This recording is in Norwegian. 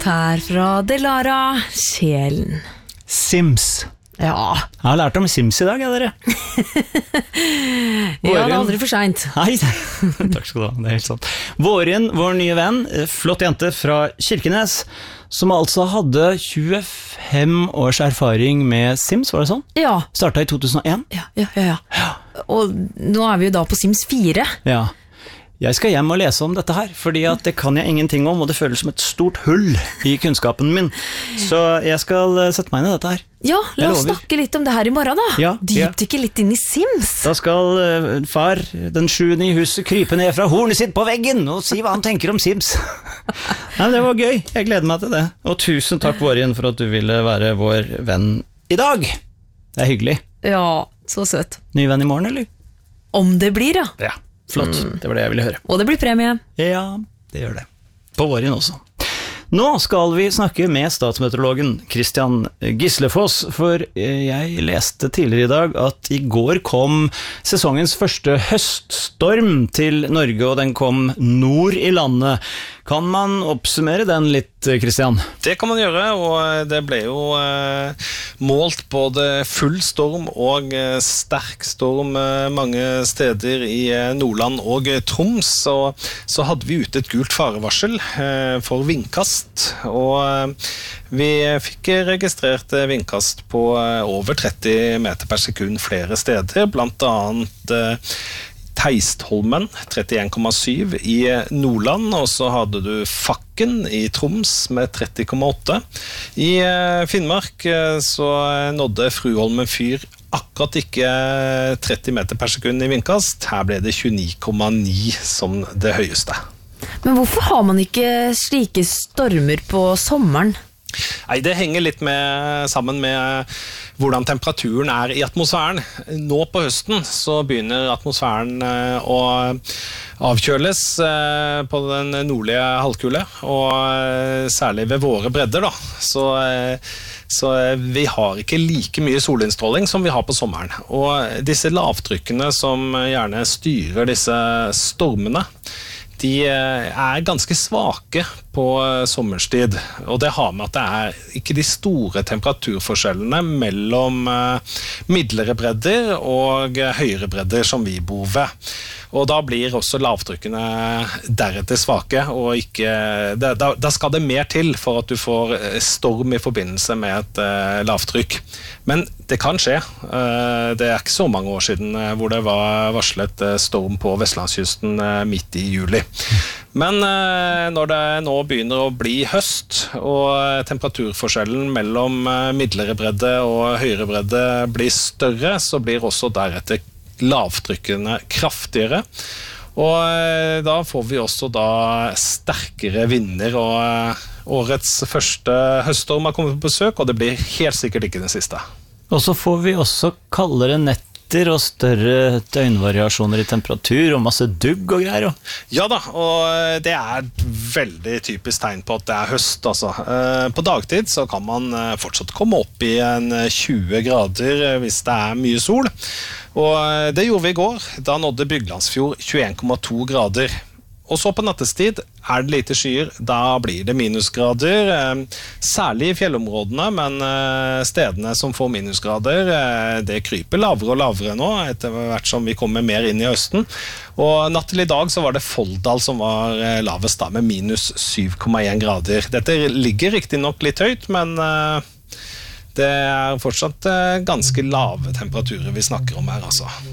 låt her fra Delara, Sjelen. Sims. Ja. Jeg har lært om Sims i dag, dere. Ja, det aldri for sent. Nei, takk skal du ha, det helt sant. Våren, vår nye venn, flott jente fra Kirkenes, som altså hadde 25 års erfaring med Sims, var det sånn? Ja. Startet i 2001. Ja. Og nå vi jo da på Sims 4. Ja. Jeg skal hjem og lese om dette her, fordi at det kan jeg ingenting om, og det føles som et stort hull i kunnskapen min. Så jeg skal sette meg inn i dette her. Ja, la oss snakke litt om det her i morgen da. Ja, Dypdykke litt inn i Sims. Da skal far, den 7. i huset, krype ned fra hornet sitt på veggen og si hva han tenker om Sims. Ja, det var gøy, jeg gleder meg til det. Og tusen takk, Vårien, for at du ville være vår venn i dag. Det hyggelig. Ja, så søt. Ny venn i morgen, eller? Om det blir, ja. Ja, flott. Det var det jeg ville høre. Og det blir premie. Ja, det gjør det. På Vårien også. Nå skal vi snakke med statsmeteorologen Christian Gislefoss, for jeg leste tidligere i dag at i går kom sesongens første høststorm til Norge, og den kom nord i landet. Kan man oppsummere den litt, Christian? Det kan man gjøre, og det ble jo målt både full storm og sterk storm mange steder i Nordland og Troms, og så hadde vi ute et gult farevarsel for vindkast, og vi fikk registrert vindkast på over 30 meter per sekund flere steder, blant annet Teistholmen 31,7 i Nordland, og så hadde du Fakken i Troms med 30,8. I Finnmark så nådde Fruholmen fyr akkurat ikke 30 meter per sekund i vindkast. Her ble det 29,9 som det høyeste. Men hvorfor har man ikke slike stormer på sommeren? Nei, det henger litt sammen med hvordan temperaturen i atmosfæren. Nå på høsten så begynner atmosfæren å avkjøles på den nordlige halvkule, og særlig ved våre bredder da. Så vi har ikke like mye solinnstråling som vi har på sommeren. Og disse lavtrykkene som gjerne styrer disse stormene, de ganske svake på sommerstid, og det har med at det ikke de store temperaturforskjellene mellom midlere bredder og høyere bredder som vi bor ved. Og da blir også lavtrykkene deretter svake, og da skal det mer til for at du får storm i forbindelse med et lavtrykk. Men det kan skje. Det ikke så mange år siden hvor det var varslet storm på Vestlandskysten midt i juli. Men når det nå begynner å bli høst, og temperaturforskjellen mellom midlere bredde og høyere bredde blir større, så blir også deretter lavtrykkene kraftigere, og da får vi også da sterkere vinder, og årets første høststorm har kommet på besøk, og det blir helt sikkert ikke den siste. Og så får vi også kaldere netter og større døgnvariasjoner i temperatur og masse dugg og greier. Ja da, og det et veldig typisk tegn på at det høst. Altså. På dagtid så kan man fortsatt komme opp i 20 grader hvis det mye sol. Og det gjorde vi i går. Da nådde Byglandsfjord 21,2 grader. Og så på nattestid det lite skyer, da blir det minusgrader, særlig i fjellområdene, men stedene som får minusgrader, det kryper lavere og lavere nå, etter hvert som vi kommer mer inn i høsten. Og natt til i dag så var det Folldal som var lavest da, med minus 7,1 grader. Dette ligger riktig nok litt høyt, men det fortsatt ganske lave temperaturer vi snakker om her, altså.